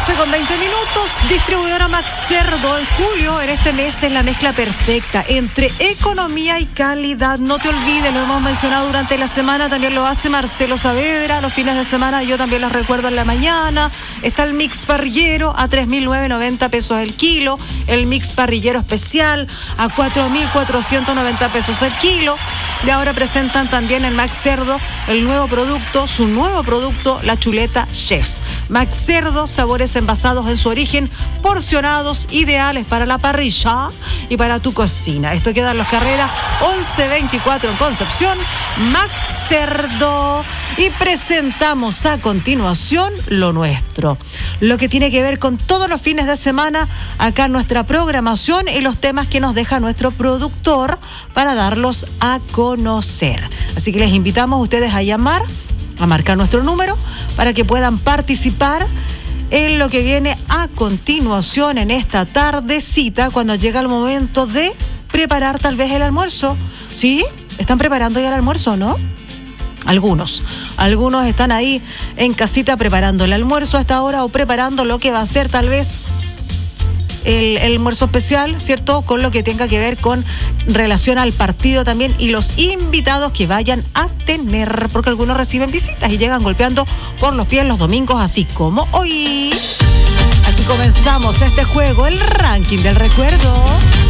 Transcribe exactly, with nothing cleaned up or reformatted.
doce con veinte minutos, distribuidora Max Cerdo. En julio, en este mes, es la mezcla perfecta entre economía y calidad. No te olvides, lo hemos mencionado durante la semana, también lo hace Marcelo Saavedra. Los fines de semana yo también los recuerdo en la mañana. Está el mix parrillero a tres mil novecientos noventa pesos el kilo. El mix parrillero especial a cuatro mil cuatrocientos noventa pesos el kilo. Y ahora presentan también en Max Cerdo el nuevo producto, su nuevo producto, la chuleta Chef. Max Cerdo, sabores envasados en su origen, porcionados, ideales para la parrilla y para tu cocina. Esto queda en Los Carreras once veinticuatro en Concepción. Max Cerdo. Y presentamos a continuación lo nuestro, lo que tiene que ver con todos los fines de semana acá en nuestra programación y los temas que nos deja nuestro productor para darlos a conocer. Así que les invitamos a ustedes a llamar, a marcar nuestro número para que puedan participar en lo que viene a continuación en esta tardecita, cuando llega el momento de preparar tal vez el almuerzo. ¿Sí? ¿Están preparando ya el almuerzo, no? Algunos, algunos están ahí en casita preparando el almuerzo a esta hora o preparando lo que va a ser tal vez el, el almuerzo especial, ¿cierto? Con lo que tenga que ver con relación al partido también y los invitados que vayan a tener, porque algunos reciben visitas y llegan golpeando por los pies los domingos, así como hoy. Aquí comenzamos este juego, el ranking del recuerdo.